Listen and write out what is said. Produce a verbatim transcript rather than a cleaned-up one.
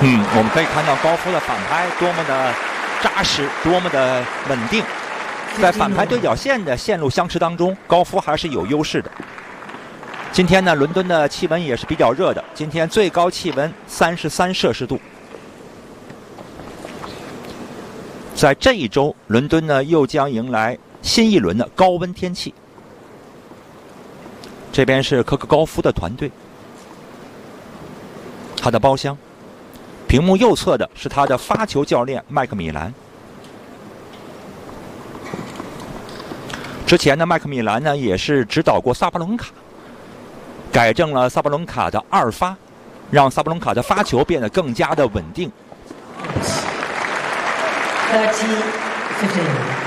嗯，我们可以看到高夫的反拍多么的扎实，多么的稳定。在反拍对角线的线路相持当中，高夫还是有优势的。今天呢，伦敦的气温也是比较热的，今天最高气温三十三摄氏度。在这一周，伦敦呢又将迎来新一轮的高温天气。这边是科克高夫的团队，他的包厢。屏幕右侧的是他的发球教练麦克米兰。之前呢，麦克米兰呢也是指导过萨巴伦卡，改正了萨巴伦卡的二发，让萨巴伦卡的发球变得更加的稳定。 thirty fifteen